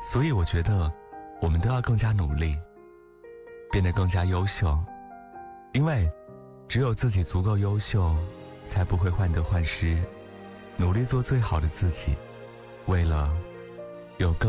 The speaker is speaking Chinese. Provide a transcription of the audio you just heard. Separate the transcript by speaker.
Speaker 1: 所以我觉得我们都要更加努力，变得更加优秀，因为只有自己足够优秀，才不会患得患失，努力做最好的自己，为了有更